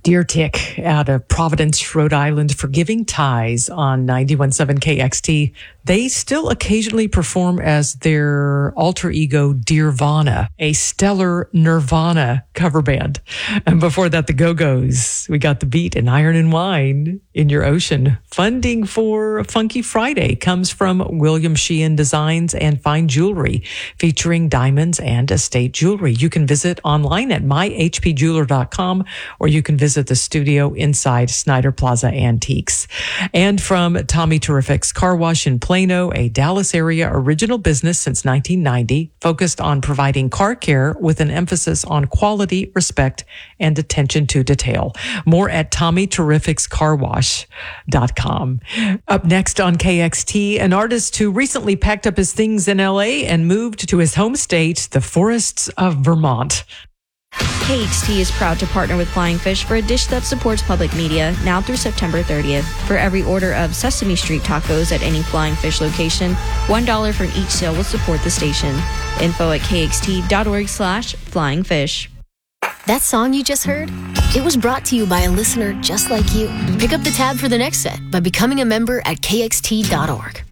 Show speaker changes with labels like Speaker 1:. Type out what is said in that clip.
Speaker 1: Dear Tick out of Providence, Rhode Island, Forgiving Ties on 91.7 KXT. They still occasionally perform as their alter ego, Dearvana, a stellar Nirvana cover band. And before that, the Go-Go's. We got The Beat and Iron and Wine in Your Ocean. Funding for Funky Friday comes from William Sheehan Designs and Fine Jewelry, featuring diamonds and estate jewelry. You can visit online at myhpjeweler.com, or you can visit the studio inside Snyder Plaza Antiques. And from Tommy Terrific's Car Wash in Plano, a Dallas area original business since 1990, focused on providing car care with an emphasis on quality, respect, and attention to detail. More at TommyTerrificsCarWash.com. Up next on KXT, an artist who recently packed up his things in LA and moved to his home state, the forests of Vermont.
Speaker 2: KXT is proud to partner with Flying Fish for a dish that supports public media now through September 30th. For every order of Sesame Street tacos at any Flying Fish location, $1 from each sale will support the station. Info at kxt.org/flyingfish.
Speaker 3: That song you just heard? It was brought to you by a listener just like you. Pick up the tab for the next set by becoming a member at kxt.org.